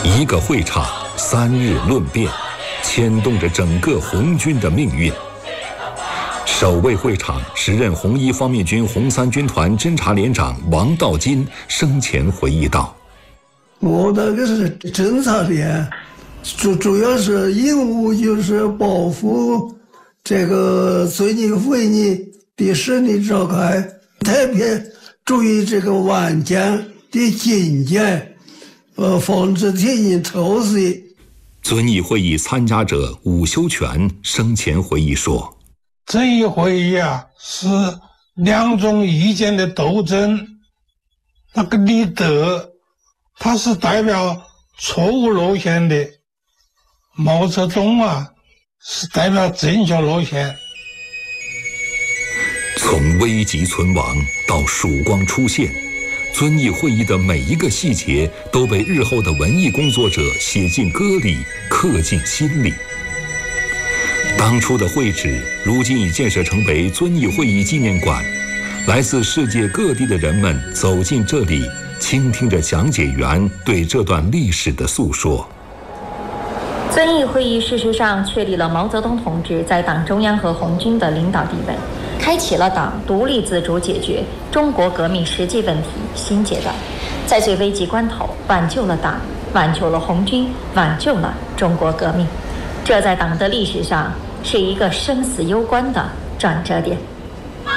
一个会场，3日论辩，牵动着整个红军的命运。守卫会场，时任红一方面军红三军团侦察连长王道金生前回忆道：“ 我那个是侦察连，主要是任务就是保护这个遵义会议的顺利召开，特别注意这个晚间的警戒，防止敌人偷袭。” 遵义会议参加者伍修权生前回忆说：“ 这一会议啊，是两种意见的斗争。那个李德，他是代表错误路线的；毛泽东啊，是代表正确路线。” 从危急存亡到曙光出现，遵义会议的每一个细节都被日后的文艺工作者写进歌里，刻进心里。当初的会址，如今已建设成为遵义会议纪念馆。来自世界各地的人们走进这里，倾听着讲解员对这段历史的诉说。 遵义会议事实上确立了毛泽东同志在党中央和红军的领导地位，开启了党独立自主解决中国革命实际问题新阶段，在最危急关头挽救了党，挽救了红军，挽救了中国革命。这在党的历史上是一个生死攸关的转折点。